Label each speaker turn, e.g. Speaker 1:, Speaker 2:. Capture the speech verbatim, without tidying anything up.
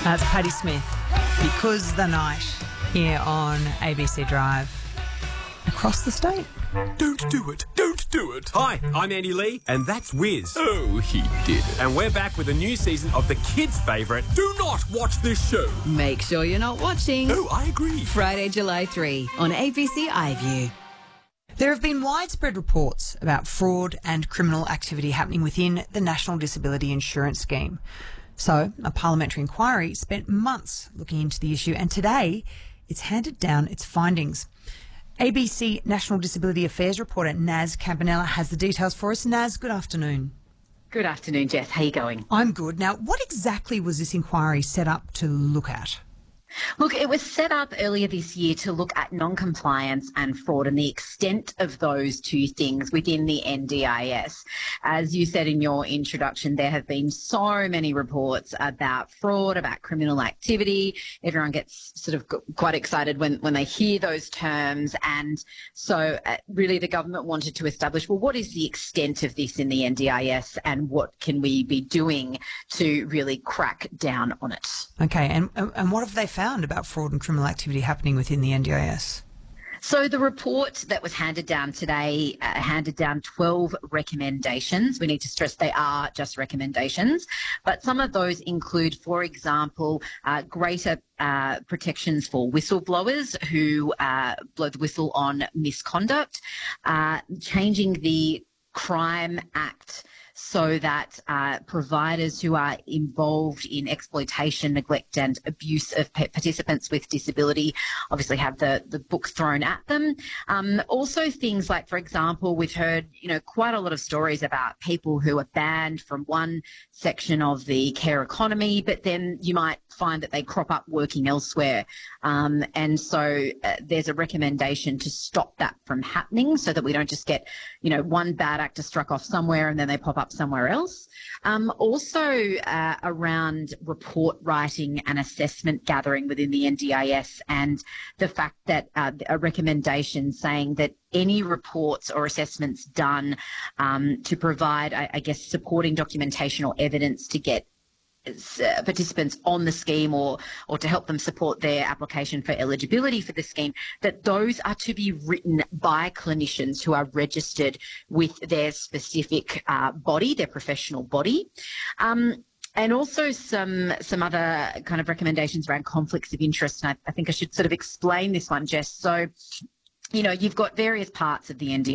Speaker 1: That's Patti Smith, Because the Night, here on A B C Drive. Across the state.
Speaker 2: Don't do it. Don't do it.
Speaker 3: Hi, I'm Andy Lee, and that's Wiz.
Speaker 2: Oh, he did it.
Speaker 3: And we're back with a new season of the kids' favourite,
Speaker 2: Do not watch this show.
Speaker 4: Make sure you're not watching.
Speaker 2: Oh, I agree.
Speaker 4: Friday, July third on A B C iView.
Speaker 1: There have been widespread reports about fraud and criminal activity happening within the National Disability Insurance Scheme. So, a parliamentary inquiry spent months looking into the issue, and today it's handed down its findings. A B C National Disability Affairs reporter Naz Campanella has the details for us. Naz, good afternoon.
Speaker 5: Good afternoon, Jess. How are you going?
Speaker 1: I'm good. Now, what exactly was this inquiry set up to look at?
Speaker 5: Look, it was set up earlier this year to look at non-compliance and fraud and the extent of those two things within the N D I S. As you said in your introduction, there have been so many reports about fraud, about criminal activity. Everyone gets sort of quite excited when, when they hear those terms. And so uh, really the government wanted to establish, well, what is the extent of this in the N D I S and what can we be doing to really crack down on it?
Speaker 1: Okay, and, and what have they found? About fraud and criminal activity happening within the N D I S?
Speaker 5: So the report that was handed down today uh, handed down twelve recommendations. We need to stress they are just recommendations, but some of those include, for example, uh, greater uh, protections for whistleblowers who uh, blow the whistle on misconduct, uh, changing the Crime Act so that uh, providers who are involved in exploitation, neglect and abuse of participants with disability obviously have the, the book thrown at them. Um, also things like, for example, we've heard, you know, quite a lot of stories about people who are banned from one section of the care economy, but then you might find that they crop up working elsewhere. Um, and so uh, there's a recommendation to stop that from happening so that we don't just get, you know, one bad actor struck off somewhere and then they pop up somewhere else. Um, also uh, around report writing and assessment gathering within the N D I S, and the fact that uh, a recommendation saying that any reports or assessments done um, to provide, I, I guess, supporting documentation or evidence to get Uh, participants on the scheme or or to help them support their application for eligibility for the scheme, that those are to be written by clinicians who are registered with their specific uh, body, their professional body. Um, and also some some other kind of recommendations around conflicts of interest. And I, I think I should sort of explain this one, Jess. So, you know, you've got various parts of the N D